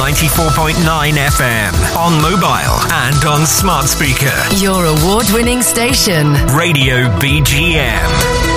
94.9 FM, on mobile and on smart speaker. Your award-winning station. Radio BGM.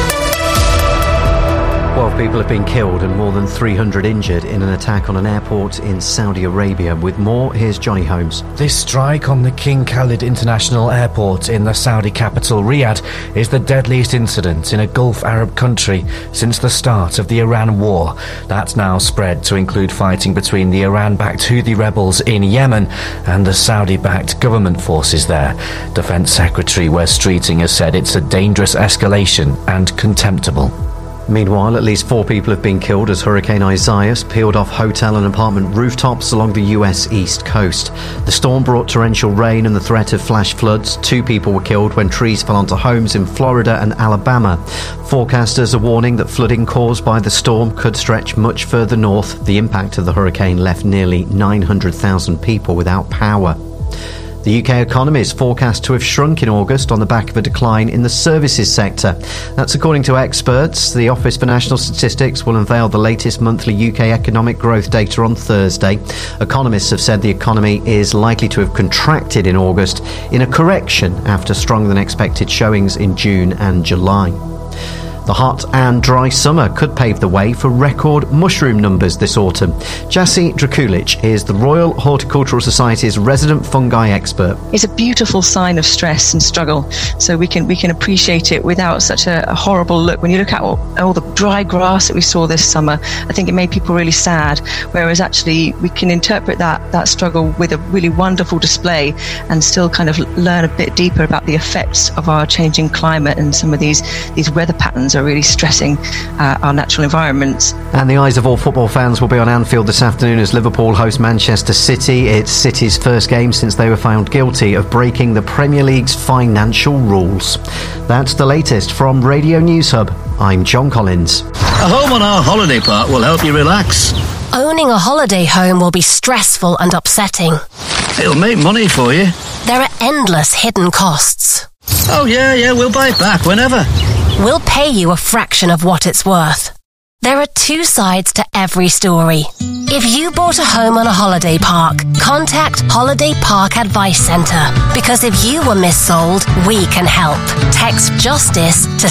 12 people have been killed and more than 300 injured in an attack on an airport in Saudi Arabia. With more, here's Johnny Holmes. This strike on the King Khalid International Airport in the Saudi capital, Riyadh, is the deadliest incident in a Gulf Arab country since the start of the Iran war. That's now spread to include fighting between the Iran-backed Houthi rebels in Yemen and the Saudi-backed government forces there. Defence Secretary Wes Streeting has said it's a dangerous escalation and contemptible. Meanwhile, at least 4 people have been killed as Hurricane Isaias peeled off hotel and apartment rooftops along the US East Coast. The storm brought torrential rain and the threat of flash floods. 2 people were killed when trees fell onto homes in Florida and Alabama. Forecasters are warning that flooding caused by the storm could stretch much further north. The impact of the hurricane left nearly 900,000 people without power. The UK economy is forecast to have shrunk in August on the back of a decline in the services sector. That's according to experts. The Office for National Statistics will unveil the latest monthly UK economic growth data on Thursday. Economists have said the economy is likely to have contracted in August in a correction after stronger than expected showings in June and July. The hot and dry summer could pave the way for record mushroom numbers this autumn. Jassy Drakulic is the Royal Horticultural Society's resident fungi expert. It's a beautiful sign of stress and struggle, so we can appreciate it without such a horrible look. When you look at all the dry grass that we saw this summer, I think it made people really sad, whereas actually we can interpret that struggle with a really wonderful display and still kind of learn a bit deeper about the effects of our changing climate, and some of these weather patterns are really stressing our natural environments. And the eyes of all football fans will be on Anfield this afternoon as Liverpool host Manchester City. It's City's first game since they were found guilty of breaking the Premier League's financial rules. That's the latest from Radio News Hub. I'm John Collins. A home on our holiday park will help you relax. Owning a holiday home will be stressful and upsetting. It'll make money for you. There are endless hidden costs. Oh yeah, we'll buy it back whenever. We'll pay you a fraction of what it's worth. There are 2 sides to every story. If you bought a home on a holiday park, contact Holiday Park Advice Centre, because if you were missold, we can help. Text JUSTICE to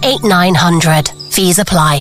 78900. Fees apply.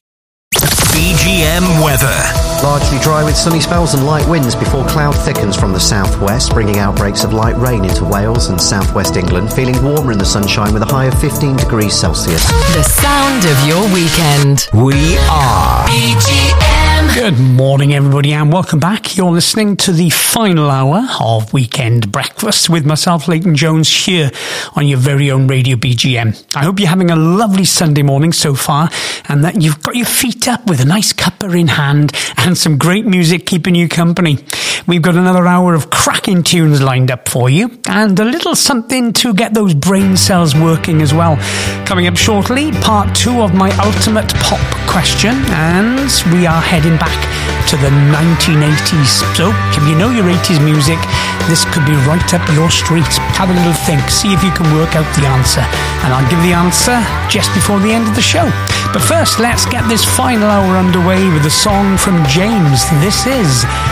BGM weather. Largely dry with sunny spells and light winds before cloud thickens from the southwest, bringing outbreaks of light rain into Wales and southwest England. Feeling warmer in the sunshine with a high of 15 degrees Celsius. The sound of your weekend. We are BGM. Good morning, everybody, and welcome back. You're listening to the final hour of Weekend Breakfast with myself, Leighton Jones, here on your very own Radio BGM. I hope you're having a lovely Sunday morning so far, and that you've got your feet up with a nice cuppa in hand and some great music keeping you company. We've got another hour of cracking tunes lined up for you, and a little something to get those brain cells working as well. Coming up shortly, part 2 of my ultimate pop question, and we are heading back to the 1980s. So, if you know your 80s music, this could be right up your street. Have a little think, see if you can work out the answer, and I'll give the answer just before the end of the show. But first, let's get this final hour underway with a song from James. This is